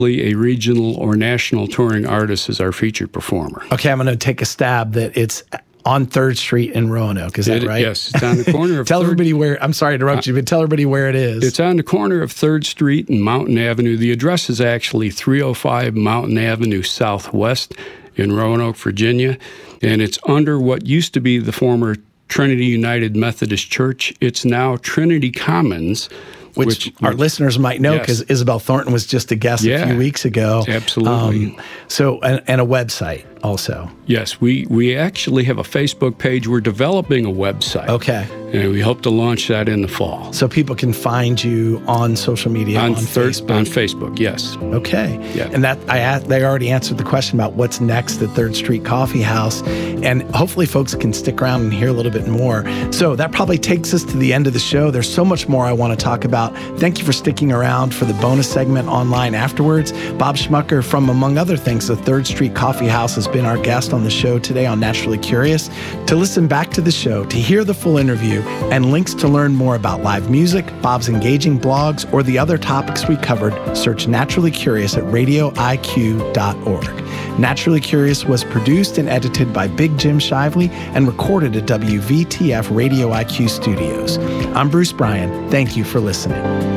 A regional or national touring artist is our featured performer. Okay, I'm going to take a stab that it's on 3rd Street in Roanoke. Is that right? Yes, it's on the corner of Tell everybody where, I'm sorry to interrupt you, but tell everybody where it is. It's on the corner of 3rd Street and Mountain Avenue. The address is actually 305 Mountain Avenue Southwest in Roanoke, Virginia. And it's under what used to be the former Trinity United Methodist Church. It's now Trinity Commons. Which our listeners might know because Isabel Thornton was just a guest a few weeks ago. Absolutely. And a website also. Yes, we actually have a Facebook page. We're developing a website. Okay. And we hope to launch that in the fall. So people can find you on social media, on Facebook? On Facebook, yes. Okay. Yeah. And they already answered the question about what's next at 3rd Street Coffee House. And hopefully folks can stick around and hear a little bit more. So that probably takes us to the end of the show. There's so much more I want to talk about. Thank you for sticking around for the bonus segment online afterwards. Bob Schmucker from, among other things, the 3rd Street Coffee House has been our guest on the show today on Naturally Curious. To listen back to the show, to hear the full interview, and links to learn more about live music, Bob's engaging blogs, or the other topics we covered, search Naturally Curious at radioiq.org. Naturally Curious was produced and edited by Big Jim Shively and recorded at WVTF Radio IQ Studios. I'm Bruce Bryan. Thank you for listening.